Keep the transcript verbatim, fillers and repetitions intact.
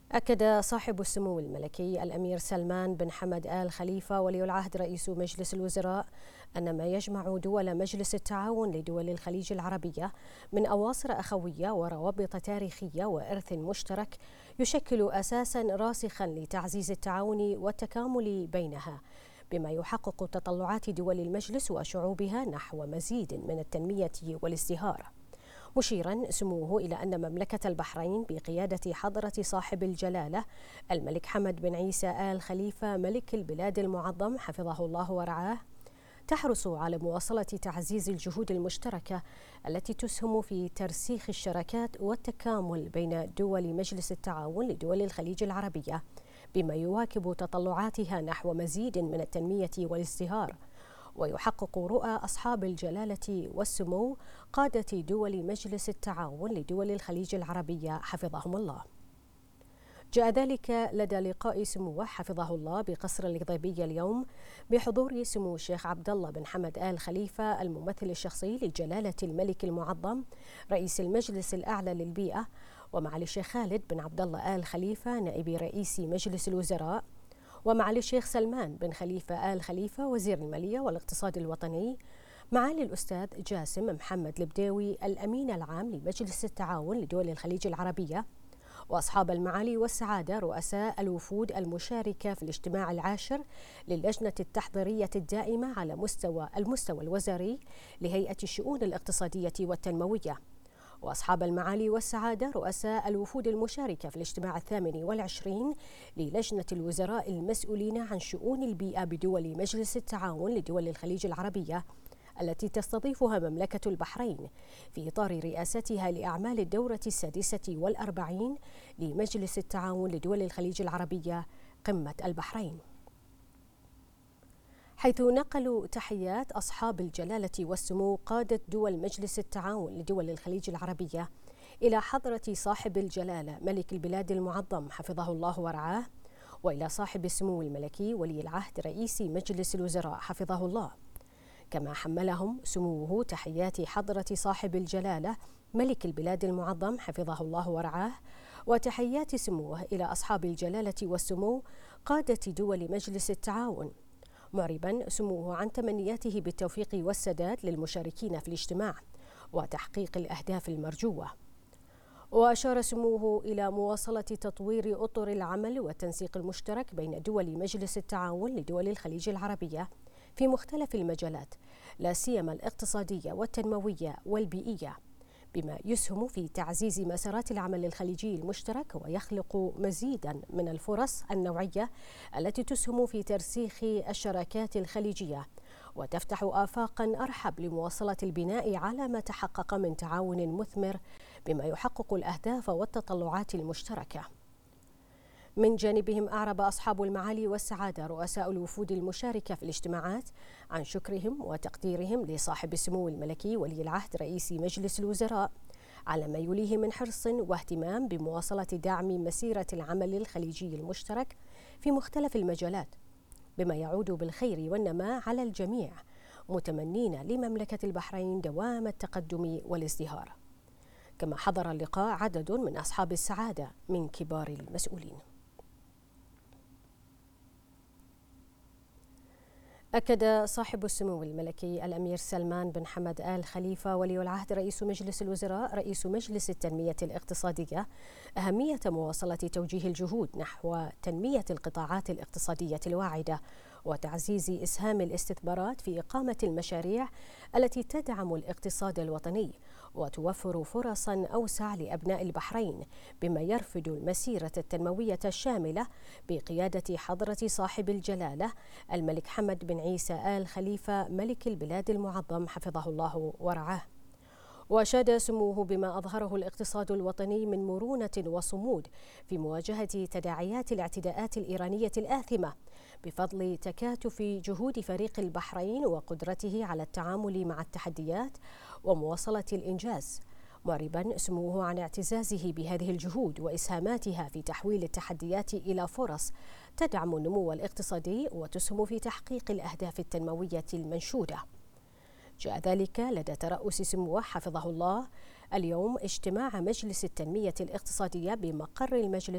أكد صاحب السمو الملكي الأمير سلمان بن حمد آل خليفة ولي العهد رئيس مجلس الوزراء أن ما يجمع دول مجلس التعاون لدول الخليج العربية من أواصر أخوية وروابط تاريخية وإرث مشترك يشكل أساساً راسخاً لتعزيز التعاون والتكامل بينها، بما يحقق تطلعات دول المجلس وشعوبها نحو مزيد من التنمية والازدهار. مشيرا سموه إلى أن مملكة البحرين بقيادة حضرة صاحب الجلالة الملك حمد بن عيسى آل خليفة ملك البلاد المعظم حفظه الله ورعاه تحرص على مواصلة تعزيز الجهود المشتركة التي تسهم في ترسيخ الشراكات والتكامل بين دول مجلس التعاون لدول الخليج العربية، بما يواكب تطلعاتها نحو مزيد من التنمية والازدهار، ويحقق رؤى أصحاب الجلالة والسمو قادة دول مجلس التعاون لدول الخليج العربية حفظهم الله. جاء ذلك لدى لقاء سموه حفظه الله بقصر القضيبية اليوم بحضور سمو الشيخ عبد الله بن حمد آل خليفة الممثل الشخصي لجلالة الملك المعظم رئيس المجلس الأعلى للبيئة، ومعالي الشيخ خالد بن عبد الله آل خليفة نائب رئيس مجلس الوزراء، ومعالي الشيخ سلمان بن خليفة آل خليفة وزير المالية والاقتصاد الوطني، معالي الأستاذ جاسم محمد البديوي الأمين العام لمجلس التعاون لدول الخليج العربية، وأصحاب المعالي والسعادة رؤساء الوفود المشاركة في الاجتماع العاشر للجنة التحضيرية الدائمة على مستوى المستوى الوزاري لهيئة الشؤون الاقتصادية والتنموية، وأصحاب المعالي والسعادة رؤساء الوفود المشاركة في الاجتماع الثامن والعشرين للجنة الوزراء المسؤولين عن شؤون البيئة بدول مجلس التعاون لدول الخليج العربية التي تستضيفها مملكة البحرين في إطار رئاستها لأعمال الدورة السادسة والأربعين لمجلس التعاون لدول الخليج العربية قمة البحرين، حيث نقلوا تحيات أصحاب الجلالة والسمو قادة دول مجلس التعاون لدول الخليج العربية إلى حضرة صاحب الجلالة ملك البلاد المعظم حفظه الله ورعاه، وإلى صاحب السمو الملكي ولي العهد رئيس مجلس الوزراء حفظه الله، كما حملهم سموه تحيات حضرة صاحب الجلالة ملك البلاد المعظم حفظه الله ورعاه وتحيات سموه إلى أصحاب الجلالة والسمو قادة دول مجلس التعاون، معربا سموه عن تمنياته بالتوفيق والسداد للمشاركين في الاجتماع وتحقيق الأهداف المرجوة. وأشار سموه إلى مواصلة تطوير أطر العمل والتنسيق المشترك بين دول مجلس التعاون لدول الخليج العربية في مختلف المجالات، لا سيما الاقتصادية والتنموية والبيئية، بما يسهم في تعزيز مسارات العمل الخليجي المشترك ويخلق مزيدا من الفرص النوعية التي تسهم في ترسيخ الشراكات الخليجية وتفتح آفاقا أرحب لمواصلة البناء على ما تحقق من تعاون مثمر بما يحقق الأهداف والتطلعات المشتركة. من جانبهم أعرب أصحاب المعالي والسعادة رؤساء الوفود المشاركة في الاجتماعات عن شكرهم وتقديرهم لصاحب السمو الملكي ولي العهد رئيس مجلس الوزراء على ما يليه من حرص واهتمام بمواصلة دعم مسيرة العمل الخليجي المشترك في مختلف المجالات، بما يعود بالخير والنماء على الجميع، متمنين لمملكة البحرين دوام التقدم والازدهار. كما حضر اللقاء عدد من أصحاب السعادة من كبار المسؤولين. أكد صاحب السمو الملكي الأمير سلمان بن حمد آل خليفة ولي العهد رئيس مجلس الوزراء رئيس مجلس التنمية الاقتصادية أهمية مواصلة توجيه الجهود نحو تنمية القطاعات الاقتصادية الواعدة وتعزيز إسهام الاستثمارات في إقامة المشاريع التي تدعم الاقتصاد الوطني وتوفر فرصا أوسع لأبناء البحرين، بما يرفد المسيرة التنموية الشاملة بقيادة حضرة صاحب الجلالة الملك حمد بن عيسى آل خليفة ملك البلاد المعظم حفظه الله ورعاه. وأشاد سموه بما أظهره الاقتصاد الوطني من مرونة وصمود في مواجهة تداعيات الاعتداءات الإيرانية الآثمة بفضل تكاتف جهود فريق البحرين وقدرته على التعامل مع التحديات ومواصلة الإنجاز، معربا سموه عن اعتزازه بهذه الجهود وإسهاماتها في تحويل التحديات إلى فرص تدعم النمو الاقتصادي وتسهم في تحقيق الأهداف التنموية المنشودة. جاء ذلك لدى ترأس سموه حفظه الله اليوم اجتماع مجلس التنمية الاقتصادية بمقر المجلس